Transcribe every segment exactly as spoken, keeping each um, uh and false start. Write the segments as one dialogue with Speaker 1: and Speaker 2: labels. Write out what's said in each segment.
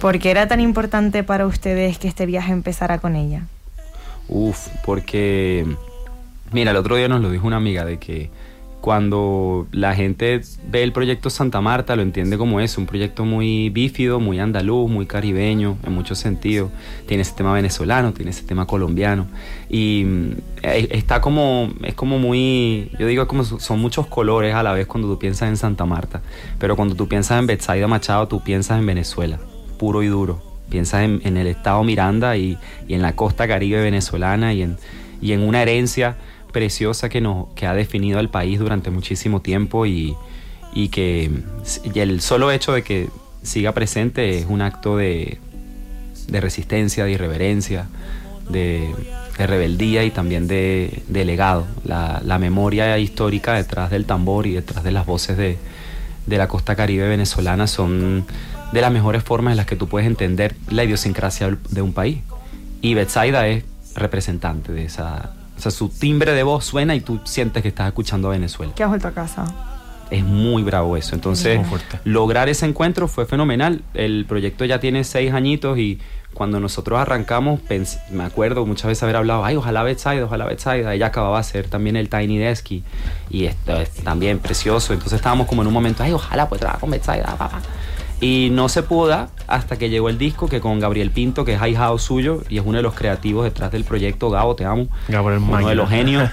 Speaker 1: ¿Por qué era tan importante para ustedes que este viaje empezara con ella?
Speaker 2: Uf, porque, mira, el otro día nos lo dijo una amiga de que cuando la gente ve el proyecto Santa Marta lo entiende como eso, un proyecto muy bífido, muy andaluz, muy caribeño en muchos sentidos. Tiene ese tema venezolano, tiene ese tema colombiano y eh, está como, es como muy, yo digo como son muchos colores a la vez cuando tú piensas en Santa Marta, pero cuando tú piensas en Betsaida Machado tú piensas en Venezuela, puro y duro. Piensas en, en el estado Miranda y, y en la costa caribe venezolana y en, y en una herencia preciosa que, nos, que ha definido al país durante muchísimo tiempo y, y que y el solo hecho de que siga presente es un acto de, de resistencia, de irreverencia, de, de rebeldía y también de, de legado. La, la memoria histórica detrás del tambor y detrás de las voces de, de la costa caribe venezolana son de las mejores formas en las que tú puedes entender la idiosincrasia de un país. Y Betsaida es representante de esa... O sea, su timbre de voz suena y tú sientes que estás escuchando a Venezuela.
Speaker 1: ¿Qué has vuelto a casa?
Speaker 2: Es muy bravo eso. Entonces, lograr ese encuentro fue fenomenal. El proyecto ya tiene seis añitos y cuando nosotros arrancamos, pens- me acuerdo muchas veces haber hablado, ay, ojalá Betsaida, ojalá Betsaida. Ella acababa de hacer también el Tiny Desk y, y esto es también precioso. Entonces estábamos como en un momento, ay, ojalá pues trabajar con Betsaida, papá. Y no se pudo dar hasta que llegó el disco, que con Gabriel Pinto, que es ahijado suyo y es uno de los creativos detrás del proyecto. Gabo, te amo.
Speaker 3: Gabriel
Speaker 2: Uno
Speaker 3: Máquina.
Speaker 2: de los genios.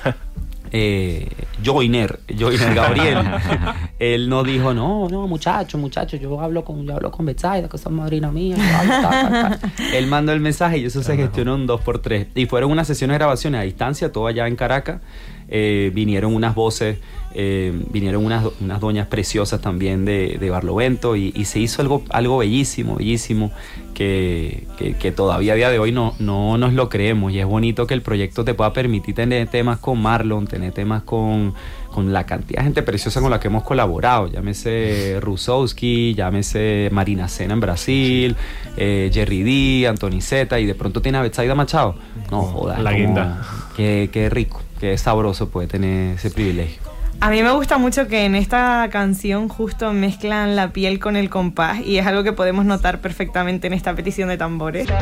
Speaker 2: Eh, Joiner, Joiner Gabriel. Él nos dijo, no, no, muchachos, muchachos, yo hablo con, yo hablo con Betsaida, que son madrina mía. Yo hablo, ta, ta, ta. Él mandó el mensaje y eso se gestionó en dos por tres. Y fueron unas sesiones de grabaciones a distancia, todo allá en Caracas. Eh, vinieron unas voces, eh, vinieron unas, unas doñas preciosas también de, de Barlovento y, y se hizo algo, algo bellísimo, bellísimo, que, que, que todavía a día de hoy no, no nos lo creemos y es bonito que el proyecto te pueda permitir tener temas con Marlon, tener temas con, con la cantidad de gente preciosa con la que hemos colaborado, llámese Rusowski, llámese Marina Sena en Brasil, eh, Jerry D, Antoniceta y de pronto tiene a Betsaida Machado. No, joda,
Speaker 3: La
Speaker 2: como,
Speaker 3: guinda.
Speaker 2: qué, qué rico. Qué sabroso puede tener ese privilegio.
Speaker 1: A mí me gusta mucho que en esta canción justo mezclan la piel con el compás y es algo que podemos notar perfectamente en esta petición de tambores.